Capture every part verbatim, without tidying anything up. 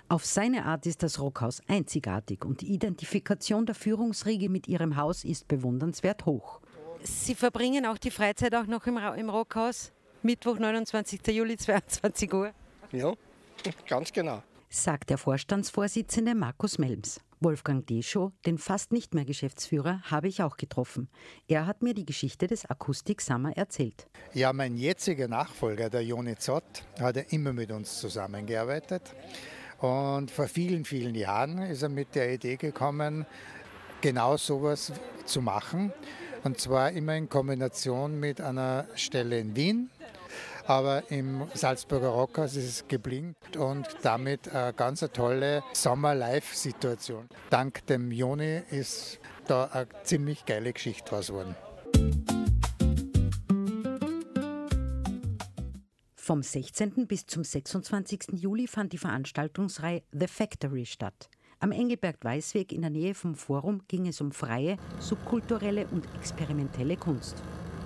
Auf seine Art ist das Rockhaus einzigartig und die Identifikation der Führungsriege mit ihrem Haus ist bewundernswert hoch. Sie verbringen auch die Freizeit auch noch im, Ra- im Rockhaus? Mittwoch, neunundzwanzigsten Juli, zweiundzwanzig Uhr? Ja, ganz genau. Sagt der Vorstandsvorsitzende Markus Melms. Wolfgang Deschow, den fast nicht mehr Geschäftsführer, habe ich auch getroffen. Er hat mir die Geschichte des Acoustic Summer erzählt. Ja, mein jetziger Nachfolger, der Joni Zott, hat ja immer mit uns zusammengearbeitet. Und vor vielen, vielen Jahren ist er mit der Idee gekommen, genau sowas zu machen. Und zwar immer in Kombination mit einer Stelle in Wien. Aber im Salzburger Rockhaus ist es geblieben und damit eine ganz tolle Sommer-Live-Situation. Dank dem Joni ist da eine ziemlich geile Geschichte draus geworden. Vom sechzehnten bis zum sechsundzwanzigsten Juli fand die Veranstaltungsreihe The Factory statt. Am Engelbert-Weiß-Weg in der Nähe vom Forum ging es um freie, subkulturelle und experimentelle Kunst.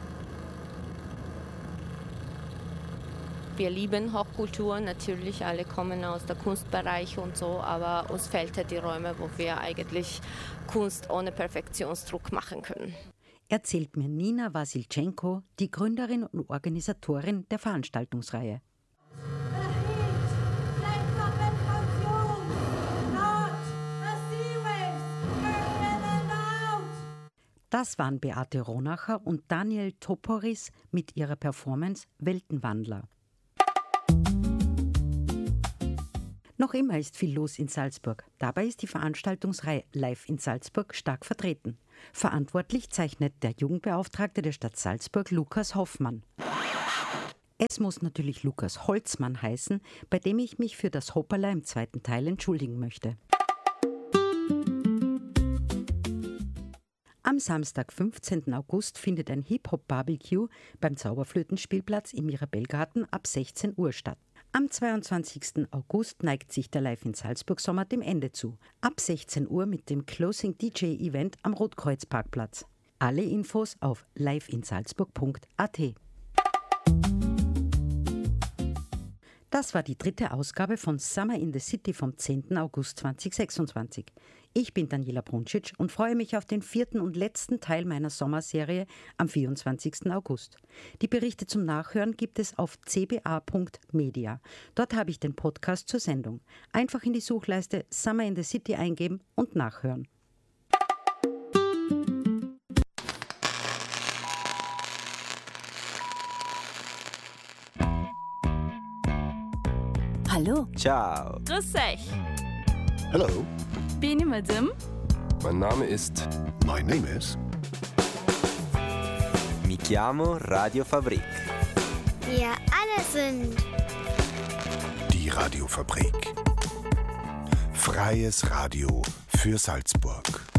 Wir lieben Hochkultur, natürlich alle kommen aus der Kunstbereich und so, aber uns fehlt halt die Räume, wo wir eigentlich Kunst ohne Perfektionsdruck machen können. Erzählt mir Nina Wasilczenko, die Gründerin und Organisatorin der Veranstaltungsreihe. Das waren Beate Ronacher und Daniel Toporis mit ihrer Performance Weltenwandler. Noch immer ist viel los in Salzburg. Dabei ist die Veranstaltungsreihe Live in Salzburg stark vertreten. Verantwortlich zeichnet der Jugendbeauftragte der Stadt Salzburg, Lukas Hoffmann. Es muss natürlich Lukas Holzmann heißen, bei dem ich mich für das Hopperla im zweiten Teil entschuldigen möchte. Am Samstag, fünfzehnten August, findet ein Hip-Hop-Barbecue beim Zauberflötenspielplatz im Mirabellgarten ab sechzehn Uhr statt. Am zweiundzwanzigsten August neigt sich der Live in Salzburg Sommer dem Ende zu. Ab sechzehn Uhr mit dem Closing D J-Event am Rotkreuzparkplatz. Alle Infos auf live in salzburg punkt a t. Das war die dritte Ausgabe von Summer in the City vom zehnten August zweitausendsechsundzwanzig. Ich bin Daniela Bruncic und freue mich auf den vierten und letzten Teil meiner Sommerserie am vierundzwanzigsten August. Die Berichte zum Nachhören gibt es auf c b a punkt media. Dort habe ich den Podcast zur Sendung. Einfach in die Suchleiste Summer in the City eingeben und nachhören. Hallo. Ciao. Grüß euch. Hello. Bin ich Madame? Mein Name ist... My name is... Mi chiamo Radio Fabrik. Wir alle sind... Die Radiofabrik. Freies Radio für Salzburg.